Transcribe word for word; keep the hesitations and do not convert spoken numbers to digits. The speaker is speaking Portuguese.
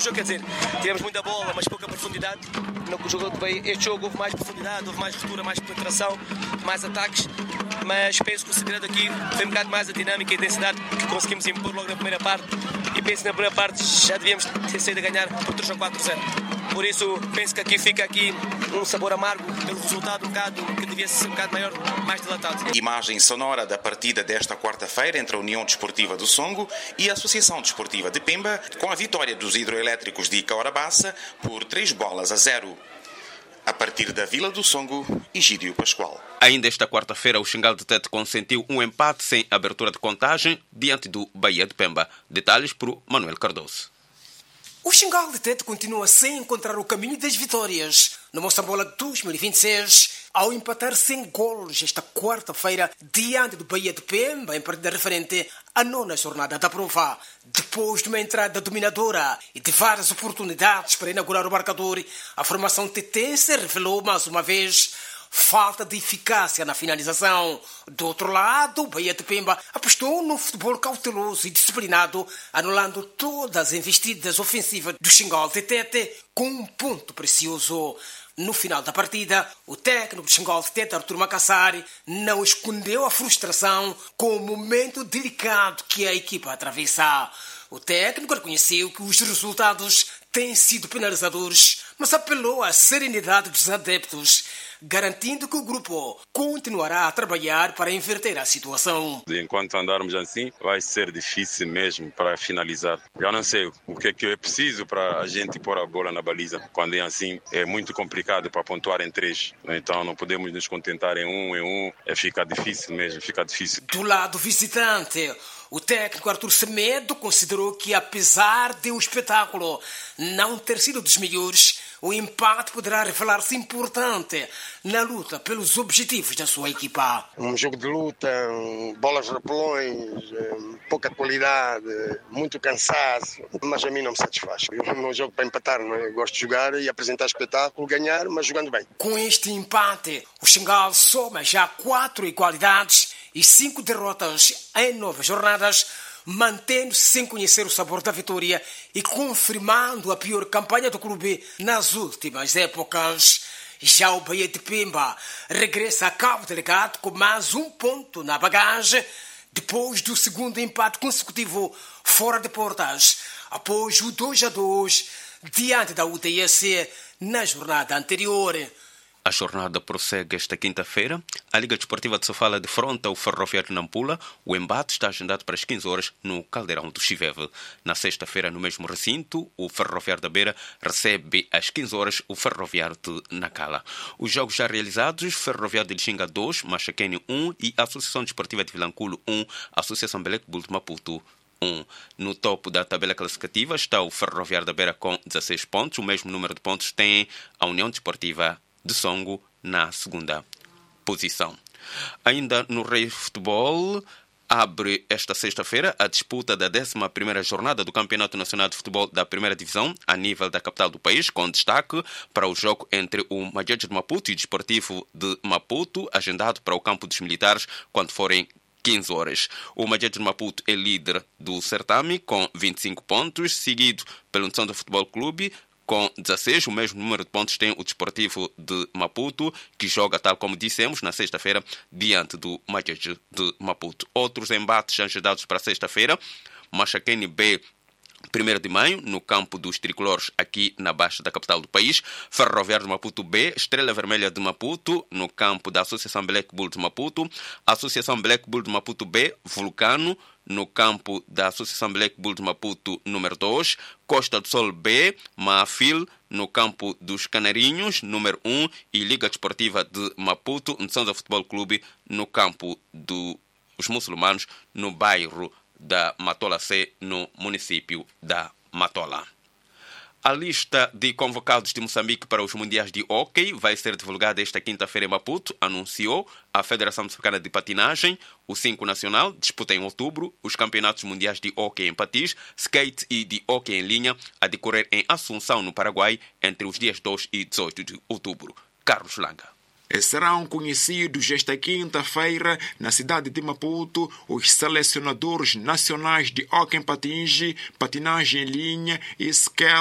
jogo, quer dizer, tivemos muita bola, mas pouca profundidade. No jogo, este jogo houve mais profundidade, houve mais ruptura, mais penetração, mais ataques, mas penso que o segredo aqui foi um bocado mais a dinâmica e a intensidade que conseguimos impor logo na primeira parte, e penso que na primeira parte já devíamos ter saído a ganhar por três ou quatro a zero. Por isso, penso que aqui fica aqui um sabor amargo pelo resultado um bocado que devia ser um bocado maior, mais dilatado. Imagem sonora da partida desta quarta-feira entre a União Desportiva do Songo e a Associação Desportiva de Pemba, com a vitória dos hidroelétricos de Icaurabaça por três bolas a zero. A partir da Vila do Songo, Egídio Pascoal. Ainda esta quarta-feira, o Xingal de Tete consentiu um empate sem abertura de contagem diante do Bahia de Pemba. Detalhes por Manuel Cardoso. O Xingal de Tete continua sem encontrar o caminho das vitórias no Moçambola dois mil e vinte e seis, ao empatar sem golos esta quarta-feira diante do Bahia de Pemba em partida referente à nona jornada da prova. Depois de uma entrada dominadora e de várias oportunidades para inaugurar o marcador, a formação tetense revelou mais uma vez falta de eficácia na finalização. Do outro lado, o Bahia de Pemba apostou num futebol cauteloso e disciplinado, anulando todas as investidas ofensivas do Xingal de Tete com um ponto precioso. No final da partida, o técnico do Xingal de Tete, Artur Macassari, não escondeu a frustração com o momento delicado que a equipa atravessa. O técnico reconheceu que os resultados têm sido penalizadores, mas apelou à serenidade dos adeptos, garantindo que o grupo continuará a trabalhar para inverter a situação. Enquanto andarmos assim, vai ser difícil mesmo para finalizar. Já não sei o que é que é preciso para a gente pôr a bola na baliza. Quando é assim, é muito complicado para pontuar em três. Então não podemos nos contentar em um, em um. É, fica difícil mesmo, fica difícil. Do lado visitante, o técnico Artur Semedo considerou que, apesar de o espetáculo não ter sido dos melhores, o empate poderá revelar-se importante na luta pelos objetivos da sua equipa. Um jogo de luta, bolas rapelões, pouca qualidade, muito cansaço, mas a mim não me satisfaz. Eu não jogo para empatar, não é? Eu gosto de jogar e apresentar espetáculo, ganhar, mas jogando bem. Com este empate, o Xingal soma já quatro igualdades e cinco derrotas em nove jornadas, mantendo-se sem conhecer o sabor da vitória e confirmando a pior campanha do clube nas últimas épocas. Já o Bahia de Pemba regressa a Cabo Delegado com mais um ponto na bagagem, depois do segundo empate consecutivo fora de portas, após o dois a dois diante da U D S na jornada anterior. A jornada prossegue esta quinta-feira. A Liga Desportiva de Sofala defronta o Ferroviário de Nampula. O embate está agendado para as quinze horas no Caldeirão do Chiveve. Na sexta-feira, no mesmo recinto, o Ferroviário da Beira recebe às quinze horas o Ferroviário de Nacala. Os jogos já realizados: Ferroviário de Lixinga dois, Machaquene um e Associação Desportiva de Vilanculo um, Associação Belec Bull de Maputo um. No topo da tabela classificativa está o Ferroviário da Beira com dezasseis pontos. O mesmo número de pontos tem a União Desportiva de Songo na segunda posição. Ainda no Rei Futebol, abre esta sexta-feira a disputa da décima primeira jornada do Campeonato Nacional de Futebol da Primeira Divisão, a nível da capital do país, com destaque para o jogo entre o Majejo de Maputo e o Desportivo de Maputo, agendado para o Campo dos Militares, quando forem quinze horas. O Majejo de Maputo é líder do certame, com vinte e cinco pontos, seguido pelo Nação do Futebol Clube, com dezasseis. O mesmo número de pontos tem o Desportivo de Maputo, que joga, tal como dissemos, na sexta-feira, diante do Majejo de Maputo. Outros embates agendados para sexta-feira: Machaquene B, primeiro de maio, no campo dos tricolores, aqui na baixa da capital do país. Ferroviário de Maputo B, Estrela Vermelha de Maputo, no campo da Associação Black Bull de Maputo. Associação Black Bull de Maputo B, Vulcano, no campo da Associação Black Bull de Maputo número dois. Costa do Sol B, Maafil, no campo dos Canarinhos número um. E Liga Desportiva de Maputo, Nação do Futebol Clube, no campo dos Muçulmanos, no bairro da Matola C, no município da Matola. A lista de convocados de Moçambique para os Mundiais de Hóquei vai ser divulgada esta quinta-feira em Maputo, anunciou a Federação Moçambicana de Patinagem. O cinco Nacional disputa em outubro os Campeonatos Mundiais de Hóquei em Patins, Skate e de Hóquei em linha, a decorrer em Assunção, no Paraguai, entre os dias dois e dezoito de outubro. Carlos Langa. Serão conhecidos esta quinta-feira, na cidade de Maputo, os selecionadores nacionais de hóquei em patins, patinagem em linha e skate